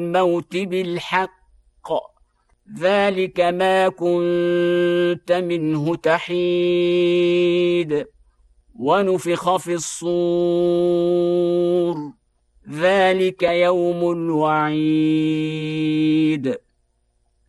الموت بالحق ذلك ما كنت منه تحيد ونفخ في الصور ذلك يوم الوعيد